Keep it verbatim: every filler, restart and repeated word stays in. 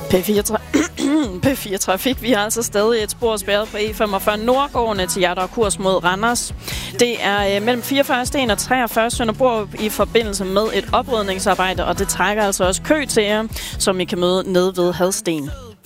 P fire, P fire Trafik. Vi har altså stadig et spor spærret på E femogfyrre nordgående til jer, der er kurs mod Randers. Det er øh, mellem fireogfyrre Sten og treogfyrre Sønderborg i forbindelse med et oprydningsarbejde, og det trækker altså også kø til jer, som I kan møde nede ved Hadsten.